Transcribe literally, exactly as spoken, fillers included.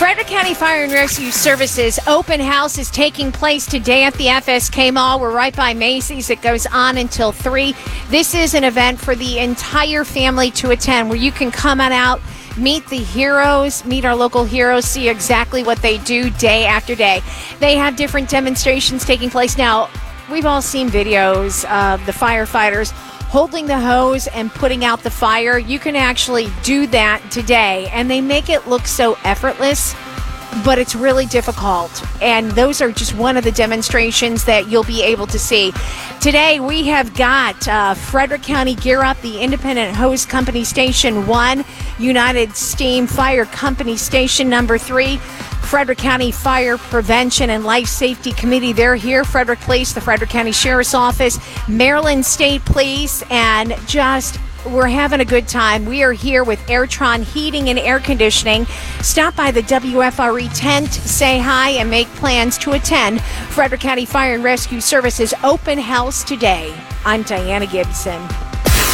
Frederick County Fire and Rescue Services open house is taking place today at the F S K Mall. We're right by Macy's. It goes on until three. This is an event for the entire family to attend where you can come on out, meet the heroes, meet our local heroes, see exactly what they do day after day. They have different demonstrations taking place. Now, we've all seen videos of the firefighters holding the hose and putting out the fire. You can actually do that today, and they make it look so effortless, but it's really difficult. And those are just one of the demonstrations that you'll be able to see. Today, we have got uh, Frederick County Gear Up, the Independent Hose Company Station one, United Steam Fire Company Station number three, Frederick County Fire Prevention and Life Safety Committee. They're here. Frederick Police, the Frederick County Sheriff's Office, Maryland State Police, and just we're having a good time. We are here with Airtron Heating and Air Conditioning. Stop by the W F R E tent, say hi, and make plans to attend Frederick County Fire and Rescue Services open house today. I'm Diana Gibson.